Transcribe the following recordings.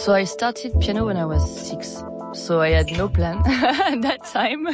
So I started piano when I was 6. So I had no plan at that time.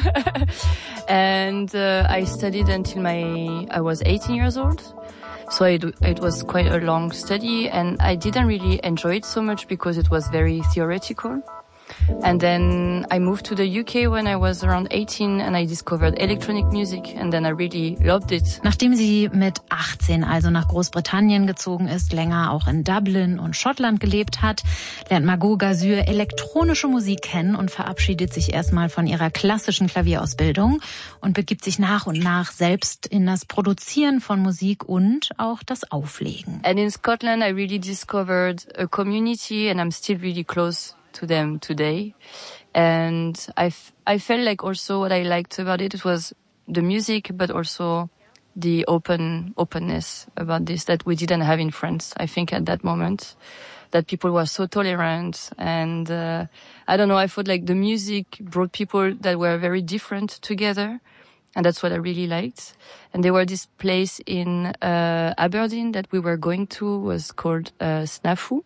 And I studied until I was 18 years old. So it was quite a long study, and I didn't really enjoy it so much because it was very theoretical. And then I moved to the UK when I was around 18 and I discovered electronic music and then I really loved it. Nachdem sie mit 18 also nach Großbritannien gezogen ist, länger auch in Dublin und Schottland gelebt hat, lernt Margot Gazur elektronische Musik kennen und verabschiedet sich erstmal von ihrer klassischen Klavierausbildung und begibt sich nach und nach selbst in das Produzieren von Musik und auch das Auflegen. And in Scotland I really discovered a community and I'm still really close to them today. And I felt like also what I liked about it was the music, but also the openness about this that we didn't have in France. I think at that moment that people were so tolerant and I don't know, I felt like the music brought people that were very different together. And that's what I really liked. And there were this place in Aberdeen that we were going to was called Snafu.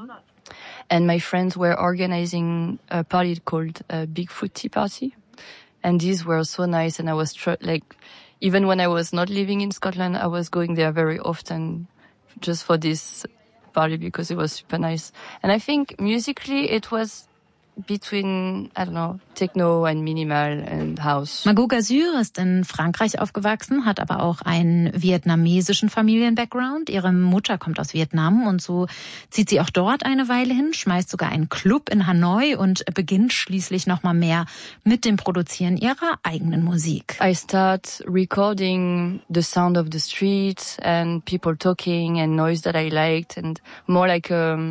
And my friends were organizing a party called Bigfoot Tea Party. And these were so nice. And I was even when I was not living in Scotland, I was going there very often just for this party because it was super nice. And I think musically it was between, I don't know, Techno and Minimal and House. Margot Gazur ist in Frankreich aufgewachsen, hat aber auch einen vietnamesischen Familien-Background. Ihre Mutter kommt aus Vietnam und so zieht sie auch dort eine Weile hin, schmeißt sogar einen Club in Hanoi und beginnt schließlich noch mal mehr mit dem Produzieren ihrer eigenen Musik. I start recording the sound of the street and people talking and noise that I liked and more like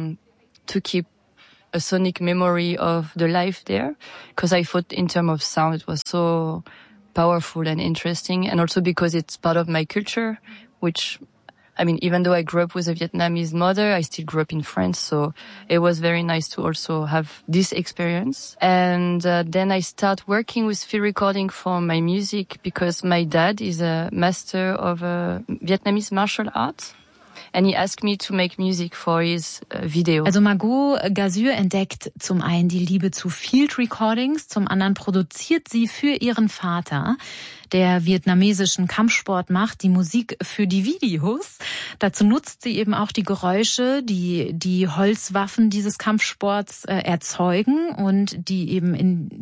to keep a sonic memory of the life there, because I thought in terms of sound it was so powerful and interesting, and also because it's part of my culture, which, I mean, even though I grew up with a Vietnamese mother, I still grew up in France, so it was very nice to also have this experience. And then I start working with field recording for my music because my dad is a master of Vietnamese martial arts. And he asked me to make music for his video. Also Margot Gazur entdeckt zum einen die Liebe zu Field Recordings, zum anderen produziert sie für ihren Vater, der vietnamesischen Kampfsport macht, die Musik für die Videos. Dazu nutzt sie eben auch die Geräusche, die Holzwaffen dieses Kampfsports erzeugen und die eben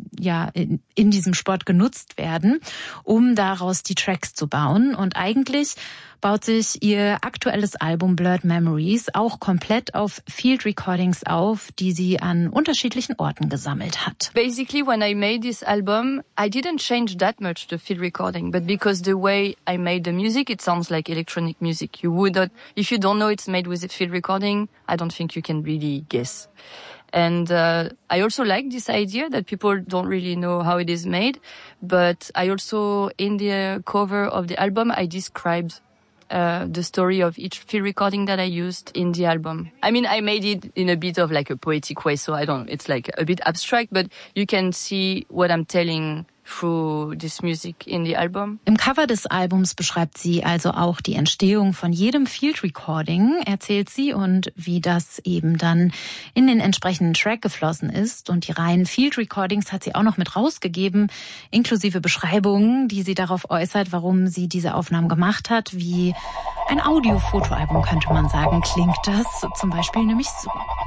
in diesem Sport genutzt werden, um daraus die Tracks zu bauen. Und eigentlich baut sich ihr aktuelles Album Blurred Memories auch komplett auf Field Recordings auf, die sie an unterschiedlichen Orten gesammelt hat. Basically, when I made this album, I didn't change that much the field recording, but because the way I made the music, it sounds like electronic music. You would not, if you don't know it's made with a field recording, I don't think you can really guess. And I also like this idea that people don't really know how it is made, but I also, in the cover of the album, I described the story of each field recording that I used in the album. I mean, I made it in a bit of like a poetic way, so it's like a bit abstract, but you can see what I'm telling through this music in the album. Im Cover des Albums beschreibt sie also auch die Entstehung von jedem Field Recording, erzählt sie, und wie das eben dann in den entsprechenden Track geflossen ist. Und die reinen Field Recordings hat sie auch noch mit rausgegeben, inklusive Beschreibungen, die sie darauf äußert, warum sie diese Aufnahmen gemacht hat. Wie ein Audio-Fotoalbum, könnte man sagen, klingt das zum Beispiel nämlich so.